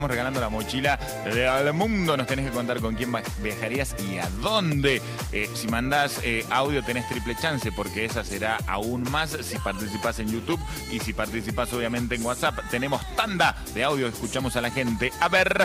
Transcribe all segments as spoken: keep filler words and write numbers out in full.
Estamos regalando la mochila del mundo. Nos tenés que contar con quién viajarías y a dónde. Eh, si mandás eh, audio tenés triple chance, porque esa será aún más si participás en YouTube y si participás obviamente en WhatsApp. Tenemos tanda de audio, escuchamos a la gente. A ver.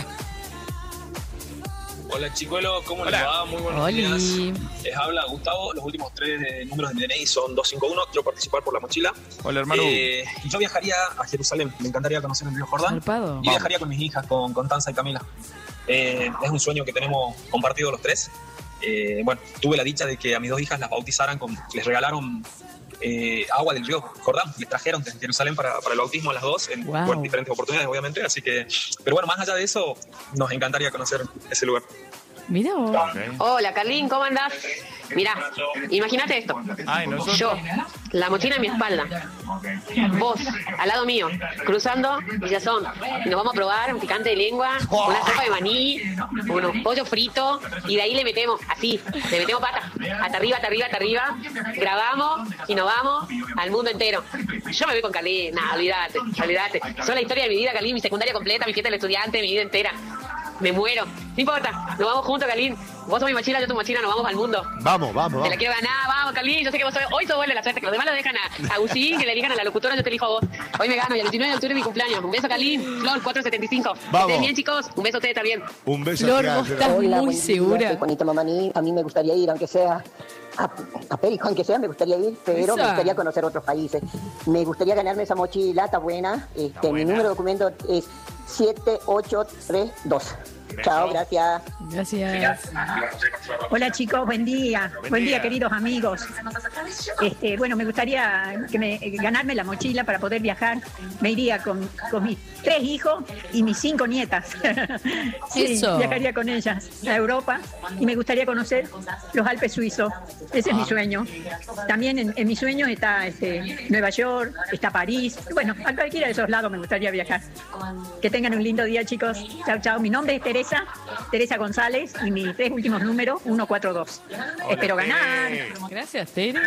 Hola chicuelo, ¿cómo Hola. les va? Muy buenos Oli. días. Les habla Gustavo. Los últimos tres eh, números de mi D N I son dos cinco uno. Quiero participar por la mochila. Hola, hermano. Eh, yo viajaría a Jerusalén. Me encantaría conocer el río Jordán. Zarpado. Y viajaría con mis hijas, con Constanza y Camila. Eh, es un sueño que tenemos compartido los tres. Eh, bueno, tuve la dicha de que a mis dos hijas las bautizaran, con, les regalaron eh, agua del río Jordán. Les trajeron desde Jerusalén para, para el bautismo a las dos, en Wow. bueno, diferentes oportunidades, obviamente. Así que, pero bueno, más allá de eso, nos encantaría conocer ese lugar. Mira vos. Okay. Hola, Carlín, ¿cómo andás? Mirá, imagínate esto. Ay, nosotros. Yo, la mochila en mi espalda. Vos, al lado mío, cruzando Villazón. Y nos vamos a probar un picante de lengua, una sopa de maní, unos pollos fritos. Y de ahí le metemos, así, le metemos pata. Hasta arriba, hasta arriba, hasta arriba. Grabamos y nos vamos al mundo entero. Yo me voy con Carlín. Nada, olvídate, olvídate. Son la historia de mi vida, Carlín, mi secundaria completa, mi fiesta del estudiante, mi vida entera. Me muero. No importa, nos vamos juntos, Carlín. Vos sos mi mochila, yo tu mochila, nos vamos al mundo. Vamos, vamos, Te la vamos. quiero ganar, vamos, Carlín. Yo sé que vos sos, hoy sos vos la suerte, que los demás lo dejan a Agustín, que le elijan a la locutora, yo te elijo a vos. Hoy me gano y el veintinueve de octubre es mi cumpleaños. Un beso, Carlín. Flor, cuatrocientos setenta y cinco. Que Vamos. estén bien, chicos. Un beso a ustedes también. Un beso Flor, gigante. vos estás Hola, muy buen día, segura. soy Juanita Mamani. A mí me gustaría ir, aunque sea a, a Perico, aunque sea, me gustaría ir, pero Esa. me gustaría conocer otros países. Me gustaría ganarme esa mochila, está buena. Este, buena. Mi número de documento es siete ocho tres dos. Beso. Chao, gracias. Gracias. Hola chicos, buen día. Buen Buen, día. día. queridos amigos. Este, bueno, me gustaría que me, ganarme la mochila para poder viajar. Me iría con, con mis tres hijos y mis cinco nietas. Sí, Eso. viajaría con ellas a Europa y me gustaría conocer los Alpes suizos. Ese es mi sueño. También en, en mis sueños está este, Nueva York, está París. Bueno, a cualquiera de esos lados me gustaría viajar. Que tengan un lindo día, chicos. Chao, chao. Mi nombre es Teresa, Teresa González, y mis tres últimos números, uno cuatro dos. Espero Tere. ganar. Gracias, Tere.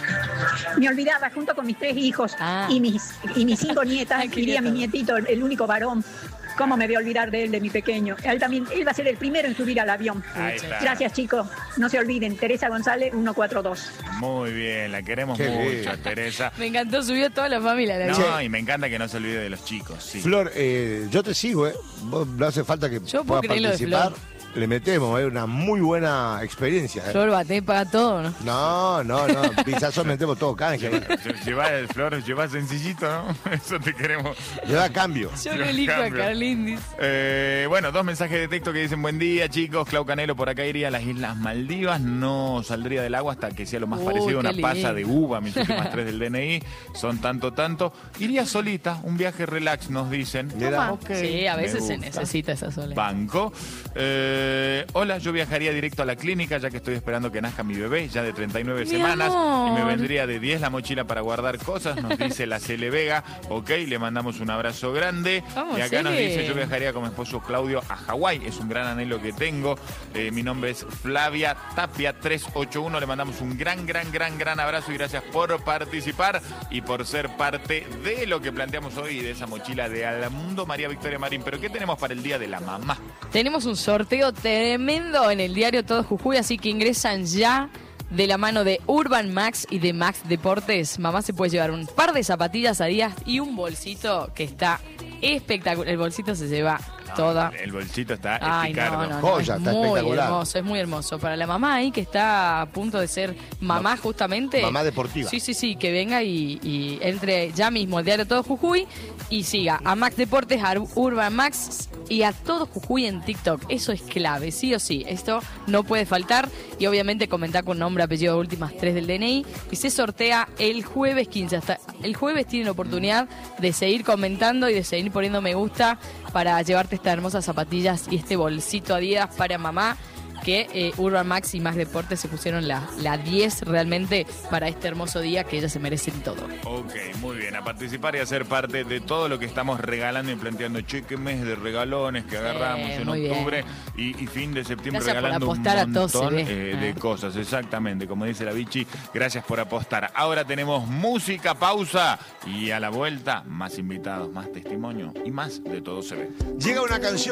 Me olvidaba, junto con mis tres hijos Ah. y mis y mis cinco nietas, Ay, qué iría mi nietos. nietito, el, el único varón. ¿Cómo me voy a olvidar de él, de mi pequeño? Él también, él va a ser el primero en subir al avión. Ahí está. Gracias, chicos. No se olviden, Teresa González, uno cuatro dos. Muy bien, la queremos Qué mucho, bien. Teresa. Me encantó, subió toda la familia. La No, y me encanta que no se olvide de los chicos, sí. Flor, eh, yo te sigo, ¿eh? Vos no hace falta que Yo puedo puedas creer lo de participar. Flor. Le metemos, es una muy buena experiencia. ¿eh? Flor Baté paga todo, ¿no? No, no, no. Pizazo metemos todo canje. Lleva el Flor, lleva sencillito, ¿no? Eso te queremos. Lleva cambio. Yo Yo lo elijo a cambio. Carlín, dice. Eh, bueno, dos mensajes de texto que dicen buen día, chicos. Clau Canelo por acá iría a las Islas Maldivas. No saldría del agua hasta que sea lo más Uy, parecido a qué una pasa lindo. de uva. Mis últimas tres del D N I son tanto, tanto. Iría solita, un viaje relax, nos dicen. Mira. Ok, Sí, a me veces se gusta. necesita esa soledad. Banco. Eh, hola, yo viajaría directo a la clínica ya que estoy esperando que nazca mi bebé, ya de treinta y nueve Mi semanas. amor. Y me vendría de diez la mochila para guardar cosas, nos dice la Cele Vega. Ok, le mandamos un abrazo grande. Vamos, y acá nos Cele. dice, yo viajaría con mi esposo Claudio a Hawái. Es un gran anhelo que tengo. Eh, mi nombre es Flavia Tapia tres ocho uno. Le mandamos un gran, gran, gran, gran abrazo y gracias por participar y por ser parte de lo que planteamos hoy, de esa mochila de Al Mundo, María Victoria Marín. Pero ¿qué tenemos para el Día de la Mamá? Tenemos un sorteo tremendo en el diario Todo Jujuy, así que ingresan ya de la mano de Urban Max y de Max Deportes. Mamá se puede llevar un par de zapatillas Adidas y un bolsito que está espectacular. El bolsito se lleva toda. El bolsito está Ay, espicardo. no, no, no, Joya, es está muy espectacular. hermoso, es muy hermoso. Para la mamá ahí que está a punto de ser mamá justamente. Mamá deportiva. Sí, sí, sí, que venga y, y entre ya mismo al diario Todo Jujuy y siga a Max Deportes, a Urban Max y a Todo Jujuy en TikTok. Eso es clave, sí o sí. Esto no puede faltar y obviamente comentar con nombre, apellido, últimas tres del D N I y se sortea el jueves quince. Hasta el jueves tienen oportunidad de seguir comentando y de seguir poniendo me gusta para llevarte estas hermosas zapatillas y este bolsito Adidas para mamá. que eh, Urban Max y Max Deportes se pusieron la, la diez realmente para este hermoso día que ellas se merecen todo. Ok, muy bien. A participar y a ser parte de todo lo que estamos regalando y planteando. Che, qué mes de regalones que agarramos Sí, en muy octubre y, y fin de septiembre. Gracias por regalando apostar a un todo se montón ve. eh, de Ah. cosas. Exactamente, como dice la Vichy, gracias por apostar. Ahora tenemos música, pausa y a la vuelta más invitados, más testimonio y más de todo se ve. Llega una canción.